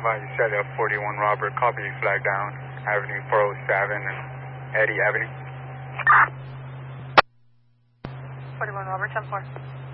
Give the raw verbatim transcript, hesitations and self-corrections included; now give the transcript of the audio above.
by you said uh, forty-one Robert, copy, flag down, Avenue four oh seven and Eddy Avenue. forty-one Robert, ten four.